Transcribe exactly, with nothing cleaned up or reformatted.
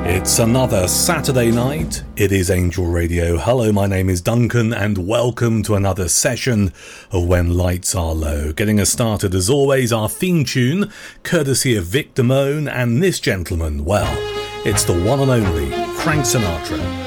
It's another Saturday night. It is Angel Radio. Hello, my name is Duncan and welcome to another session of When Lights Are Low. Getting us started as always, our theme tune, courtesy of Vic Damone, and this gentleman, well, it's the one and only Frank Sinatra.